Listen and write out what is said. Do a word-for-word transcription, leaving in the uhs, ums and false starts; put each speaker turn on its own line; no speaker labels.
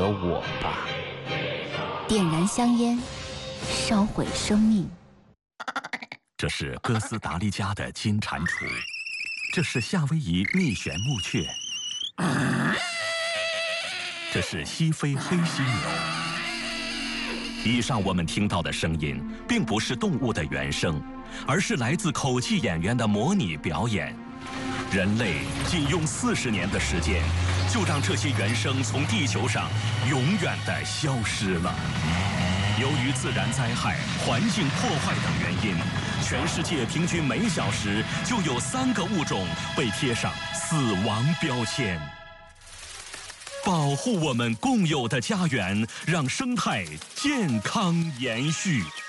得我吧。
点燃香烟，烧毁生命。
这是哥斯达黎加的金蟾蜍，这是夏威夷蜜旋木雀，这是西非黑犀牛。以上我们听到的声音，并不是动物的原声，而是来自口技演员的模拟表演。人类仅用四十年的时间，就让这些原声从地球上永远地消失了。由于自然灾害、环境破坏等原因，全世界平均每小时就有三个物种被贴上死亡标签。保护我们共有的家园，让生态健康延续。